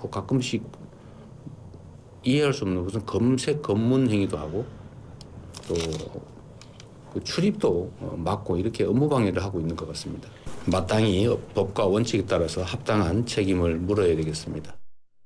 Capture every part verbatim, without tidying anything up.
가끔씩 이해할 수 없는 무슨 검색 검문 행위도 하고 또 그 출입도 막고 이렇게 업무 방해를 하고 있는 것 같습니다. 마땅히 법과 원칙에 따라서 합당한 책임을 물어야 되겠습니다.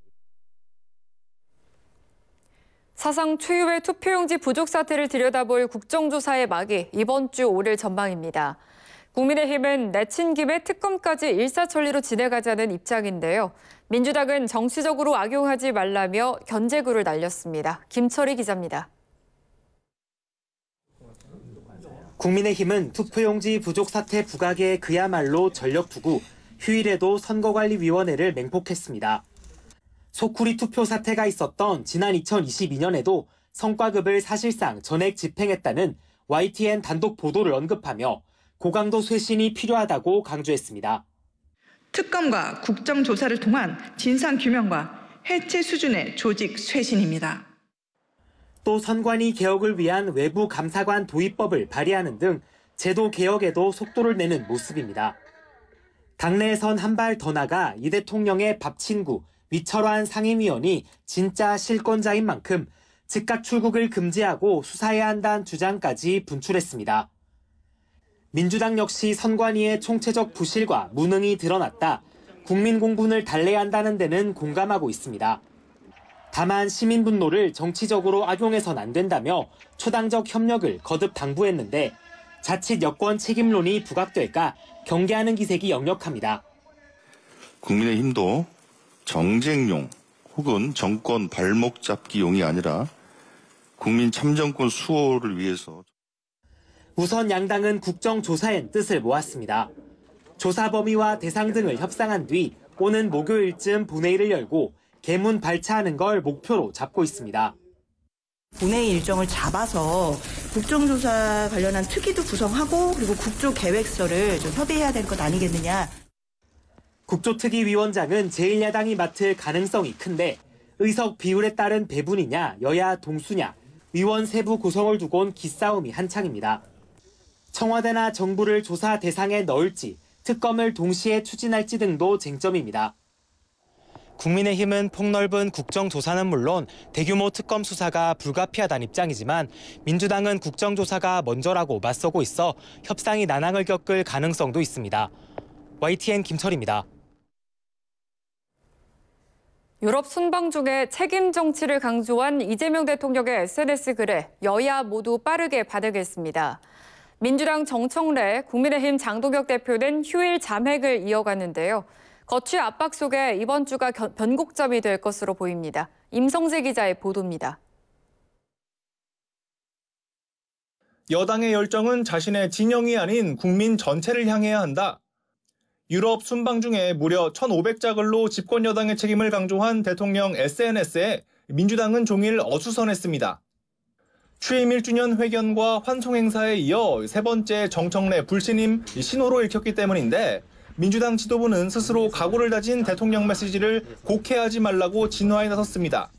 사상 초유의 투표용지 부족 사태를 들여다볼 국정조사의 막이 이번 주 오를 전망입니다. 국민의힘은 내친 김에 특검까지 일사천리로 진행하자는 입장인데요. 민주당은 정치적으로 악용하지 말라며 견제구를 날렸습니다. 김철희 기자입니다. 국민의힘은 투표용지 부족 사태 부각에 그야말로 전력 투구, 휴일에도 선거관리위원회를 맹폭했습니다. 소쿠리 투표 사태가 있었던 지난 이천이십이 년에도 성과급을 사실상 전액 집행했다는 와이티엔 단독 보도를 언급하며 고강도 쇄신이 필요하다고 강조했습니다. 특검과 국정조사를 통한 진상규명과 해체 수준의 조직 쇄신입니다. 또 선관위 개혁을 위한 외부 감사관 도입법을 발의하는 등 제도 개혁에도 속도를 내는 모습입니다. 당내에선 한 발 더 나가 이 대통령의 밥 친구 위철환 상임위원이 진짜 실권자인 만큼 즉각 출국을 금지하고 수사해야 한다는 주장까지 분출했습니다. 민주당 역시 선관위의 총체적 부실과 무능이 드러났다. 국민 공분을 달래야 한다는 데는 공감하고 있습니다. 다만 시민 분노를 정치적으로 악용해선 안 된다며 초당적 협력을 거듭 당부했는데 자칫 여권 책임론이 부각될까 경계하는 기색이 역력합니다. 국민의힘도 정쟁용 혹은 정권 발목 잡기용이 아니라 국민 참정권 수호를 위해서 우선 양당은 국정조사엔 뜻을 모았습니다. 조사 범위와 대상 등을 협상한 뒤 오는 목요일쯤 본회의를 열고 개문 발차하는 걸 목표로 잡고 있습니다. 본회의 일정을 잡아서 국정조사 관련한 특위도 구성하고 그리고 국조계획서를 좀 협의해야 될 것 아니겠느냐. 국조특위위원장은 제일 야당이 맡을 가능성이 큰데 의석 비율에 따른 배분이냐 여야 동수냐 위원 세부 구성을 두곤 기싸움이 한창입니다. 청와대나 정부를 조사 대상에 넣을지 특검을 동시에 추진할지 등도 쟁점입니다. 국민의힘은 폭넓은 국정조사는 물론 대규모 특검 수사가 불가피하다는 입장이지만 민주당은 국정조사가 먼저라고 맞서고 있어 협상이 난항을 겪을 가능성도 있습니다. 와이티엔 김철희입니다. 유럽 순방 중에 책임 정치를 강조한 이재명 대통령의 에스엔에스 글에 여야 모두 빠르게 반응했습니다. 민주당 정청래, 국민의힘 장동혁 대표는 휴일 잠핵을 이어갔는데요. 거취 압박 속에 이번 주가 변곡점이 될 것으로 보입니다. 임성재 기자의 보도입니다. 여당의 열정은 자신의 진영이 아닌 국민 전체를 향해야 한다. 유럽 순방 중에 무려 천오백 자 글로 집권 여당의 책임을 강조한 대통령 에스엔에스에 민주당은 종일 어수선했습니다. 취임 일 주년 회견과 환송 행사에 이어 세 번째 정청래 불신임 신호로 읽혔기 때문인데 민주당 지도부는 스스로 각오를 다진 대통령 메시지를 곡해하지 말라고 진화에 나섰습니다.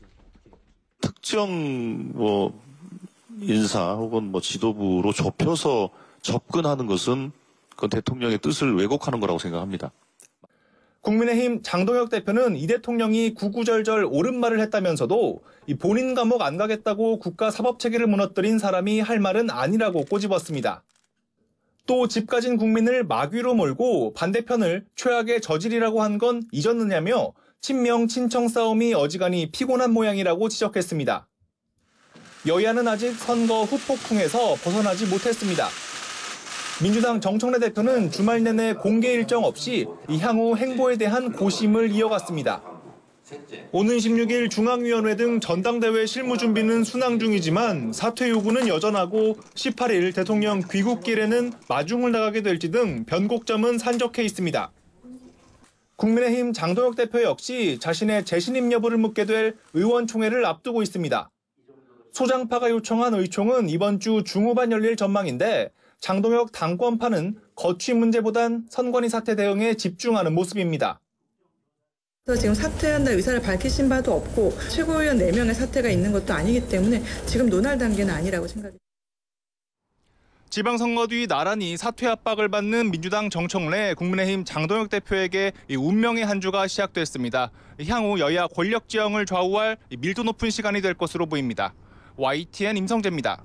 특정 뭐 인사 혹은 뭐 지도부로 좁혀서 접근하는 것은 그건 대통령의 뜻을 왜곡하는 거라고 생각합니다. 국민의힘 장동혁 대표는 이 대통령이 구구절절 옳은 말을 했다면서도 이 본인 감옥 안 가겠다고 국가 사법체계를 무너뜨린 사람이 할 말은 아니라고 꼬집었습니다. 또 집 가진 국민을 마귀로 몰고 반대편을 최악의 저질이라고 한 건 잊었느냐며 친명 친청 싸움이 어지간히 피곤한 모양이라고 지적했습니다. 여야는 아직 선거 후폭풍에서 벗어나지 못했습니다. 민주당 정청래 대표는 주말 내내 공개 일정 없이 향후 행보에 대한 고심을 이어갔습니다. 오는 십육 일 중앙위원회 등 전당대회 실무 준비는 순항 중이지만 사퇴 요구는 여전하고 십팔 일 대통령 귀국길에는 마중을 나가게 될지 등 변곡점은 산적해 있습니다. 국민의힘 장동혁 대표 역시 자신의 재신임 여부를 묻게 될 의원총회를 앞두고 있습니다. 소장파가 요청한 의총은 이번 주 중후반 열릴 전망인데 장동혁 당권파는 거취 문제보단 선관위 사태 대응에 집중하는 모습입니다. 지금 사퇴한다 의사를 밝히신 바도 없고 최고위원 네 명의 사퇴가 있는 것도 아니기 때문에 지금 논할 단계는 아니라고 생각합니다. 지방선거 뒤 나란히 사퇴 압박을 받는 민주당 정청래, 국민의힘 장동혁 대표에게 운명의 한 주가 시작됐습니다. 향후 여야 권력 지형을 좌우할 밀도 높은 시간이 될 것으로 보입니다. 와이티엔 임성재입니다.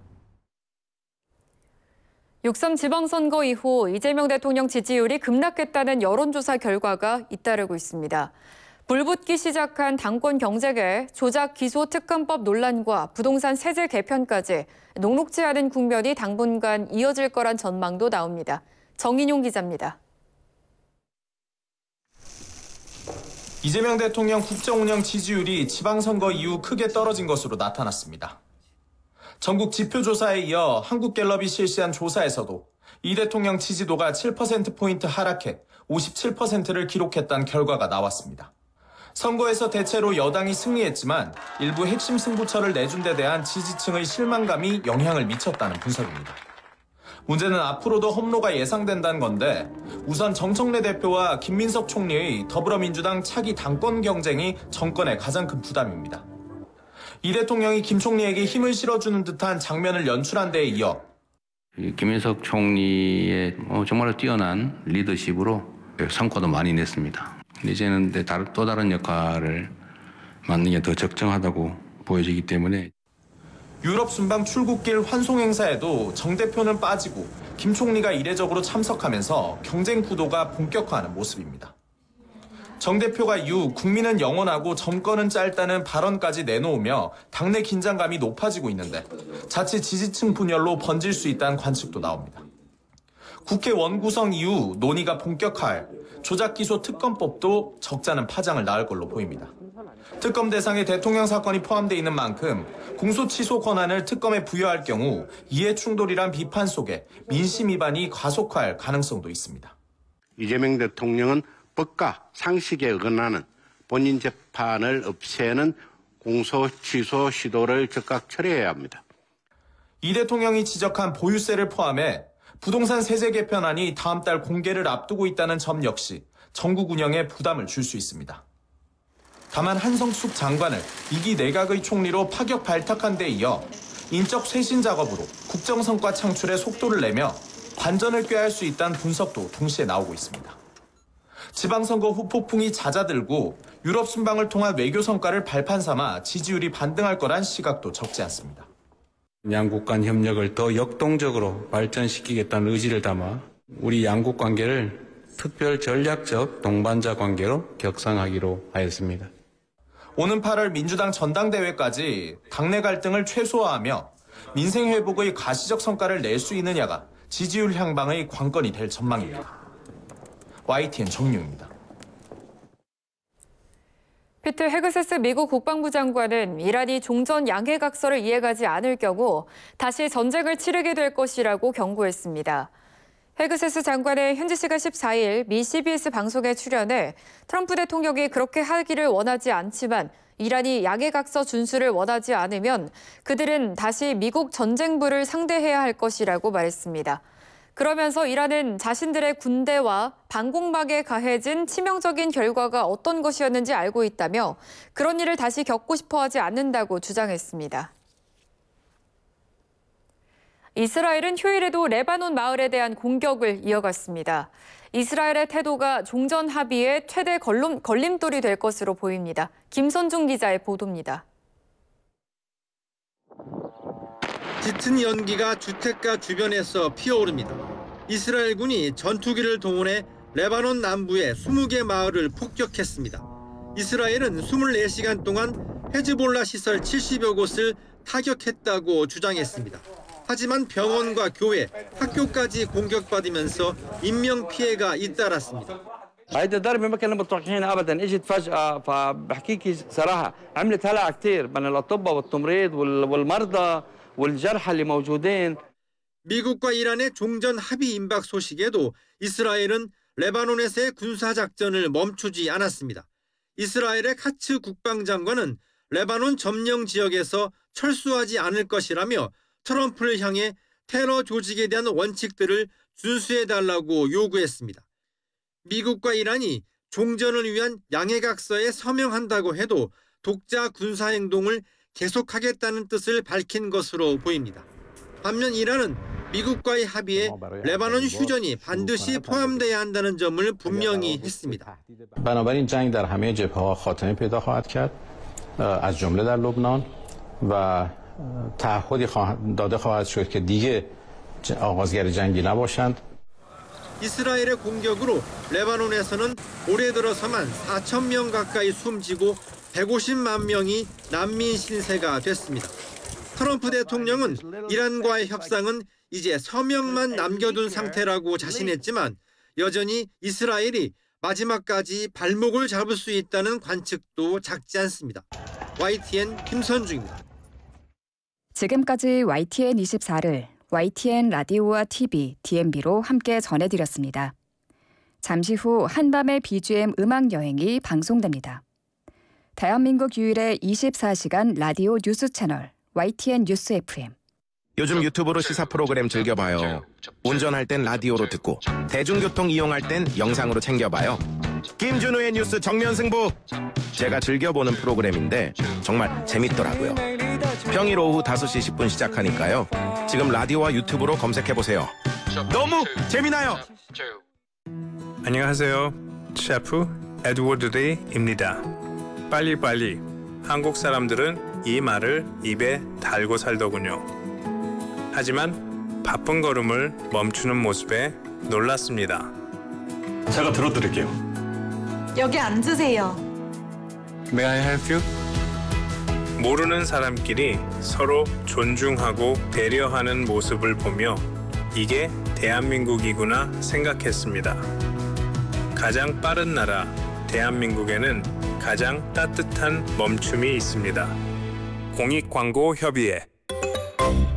육삼 지방선거 이후 이재명 대통령 지지율이 급락했다는 여론조사 결과가 잇따르고 있습니다. 불붙기 시작한 당권 경쟁에 조작 기소 특검법 논란과 부동산 세제 개편까지 녹록지 않은 국면이 당분간 이어질 거란 전망도 나옵니다. 정인용 기자입니다. 이재명 대통령 국정운영 지지율이 지방선거 이후 크게 떨어진 것으로 나타났습니다. 전국 지표조사에 이어 한국갤럽이 실시한 조사에서도 이 대통령 지지도가 칠 퍼센트포인트 하락해 오십칠 퍼센트를 기록했다는 결과가 나왔습니다. 선거에서 대체로 여당이 승리했지만 일부 핵심 승부처를 내준 데 대한 지지층의 실망감이 영향을 미쳤다는 분석입니다. 문제는 앞으로도 험로가 예상된다는 건데 우선 정청래 대표와 김민석 총리의 더불어민주당 차기 당권 경쟁이 정권의 가장 큰 부담입니다. 이 대통령이 김 총리에게 힘을 실어주는 듯한 장면을 연출한 데에 이어 김민석 총리의 정말로 뛰어난 리더십으로 성과도 많이 냈습니다. 이제는 또 다른 역할을 맡는 게 더 적정하다고 보여지기 때문에 유럽 순방 출국길 환송 행사에도 정 대표는 빠지고 김 총리가 이례적으로 참석하면서 경쟁 구도가 본격화하는 모습입니다. 정 대표가 이후 국민은 영원하고 정권은 짧다는 발언까지 내놓으며 당내 긴장감이 높아지고 있는데 자칫 지지층 분열로 번질 수 있다는 관측도 나옵니다. 국회 원구성 이후 논의가 본격화할 조작기소 특검법도 적잖은 파장을 낳을 걸로 보입니다. 특검 대상에 대통령 사건이 포함되어 있는 만큼 공소 취소 권한을 특검에 부여할 경우 이해충돌이란 비판 속에 민심 위반이 가속화할 가능성도 있습니다. 이재명 대통령은 법과 상식에 어긋나는 본인 재판을 없애는 공소 취소 시도를 즉각 철회해야 합니다. 이 대통령이 지적한 보유세를 포함해 부동산 세제 개편안이 다음 달 공개를 앞두고 있다는 점 역시 전국 운영에 부담을 줄 수 있습니다. 다만 한성숙 장관을 이기 내각의 총리로 파격 발탁한 데 이어 인적 쇄신 작업으로 국정 성과 창출에 속도를 내며 반전을 꾀할 수 있다는 분석도 동시에 나오고 있습니다. 지방선거 후 폭풍이 잦아들고 유럽 순방을 통한 외교 성과를 발판 삼아 지지율이 반등할 거란 시각도 적지 않습니다. 양국 간 협력을 더 역동적으로 발전시키겠다는 의지를 담아 우리 양국 관계를 특별 전략적 동반자 관계로 격상하기로 하였습니다. 오는 팔월 민주당 전당대회까지 당내 갈등을 최소화하며 민생 회복의 가시적 성과를 낼 수 있느냐가 지지율 향방의 관건이 될 전망입니다. 와이티엔 정유입니다. 피트 헤그세스 미국 국방부 장관은 이란이 종전 양해각서를 이행하지 않을 경우 다시 전쟁을 치르게 될 것이라고 경고했습니다. 헤그세스 장관은 현지 시간 십사 일 미 씨비에스 방송에 출연해 트럼프 대통령이 그렇게 하기를 원하지 않지만 이란이 양해각서 준수를 원하지 않으면 그들은 다시 미국 전쟁부를 상대해야 할 것이라고 말했습니다. 그러면서 이란은 자신들의 군대와 방공막에 가해진 치명적인 결과가 어떤 것이었는지 알고 있다며 그런 일을 다시 겪고 싶어 하지 않는다고 주장했습니다. 이스라엘은 휴일에도 레바논 마을에 대한 공격을 이어갔습니다. 이스라엘의 태도가 종전 합의의 최대 걸림, 걸림돌이 될 것으로 보입니다. 김선중 기자의 보도입니다. 짙은 연기가 주택가 주변에서 피어오릅니다. 이스라엘군이 전투기를 동원해 레바논 남부의 스무 개 마을을 폭격했습니다. 이스라엘은 이십사 시간 동안 헤즈볼라 시설 칠십여 곳을 타격했다고 주장했습니다. 하지만 병원과 교회, 학교까지 공격받으면서 인명피해가 잇따랐습니다. هيدا الضربة ما كنا متوقعين ابدا اجت فجأة فبحكيكي صراحة عملت هلع كثير بين الاطباء والتمريض والمرضى والجرحى اللي موجودين. 미국과 이란의 종전 합의 임박 소식에도 이스라엘은 레바논에서의 군사작전을 멈추지 않았습니다. 이스라엘의 카츠 국방장관은 레바논 점령 지역에서 철수하지 않을 것이라며 트럼프를 향해 테러 조직에 대한 원칙들을 준수해달라고 요구했습니다. 미국과 이란이 종전을 위한 양해각서에 서명한다고 해도 독자 군사행동을 계속하겠다는 뜻을 밝힌 것으로 보입니다. 반면 이란은 미국과의 합의에 레바논 휴전이 반드시 포함돼야 한다는 점을 분명히 했습니다. بنابراین جنگ در همه جبهه‌ها خاتمه پیدا خواهد کرد از جمله در لبنان و تعهدی داده خواهد شد که دیگه آغازگر جنگی نباشند. 이스라엘의 공격으로 레바논에서는 올해 들어서만 사천 명 가까이 숨지고 백오십만 명이 난민 신세가 됐습니다. 트럼프 대통령은 이란과의 협상은 이제 서명만 남겨둔 상태라고 자신했지만 여전히 이스라엘이 마지막까지 발목을 잡을 수 있다는 관측도 작지 않습니다. 와이티엔 김선중입니다. 지금까지 와이티엔 이십사를 와이티엔 라디오와 티비, 디엠비로 함께 전해드렸습니다. 잠시 후 한밤의 비지엠 음악여행이 방송됩니다. 대한민국 유일의 이십사 시간 라디오 뉴스 채널 와이티엔 뉴스 에프엠. 요즘 유튜브로 시사 프로그램 즐겨봐요. 운전할 땐 라디오로 듣고 대중교통 이용할 땐 영상으로 챙겨봐요. 김준우의 뉴스 정면승부. 제가 즐겨보는 프로그램인데 정말 재밌더라고요. 평일 오후 다섯 시 십 분 시작하니까요. 지금 라디오와 유튜브로 검색해보세요. 너무 재미나요. 안녕하세요. 셰프 에드워드 레이입니다. 빨리빨리. 한국 사람들은 이 말을 입에 달고 살더군요. 하지만 바쁜 걸음을 멈추는 모습에 놀랐습니다. 제가 들어드릴게요. 여기 앉으세요. May I help you? 모르는 사람끼리 서로 존중하고 배려하는 모습을 보며 이게 대한민국이구나 생각했습니다. 가장 빠른 나라 대한민국에는 가장 따뜻한 멈춤이 있습니다. 공익광고협의회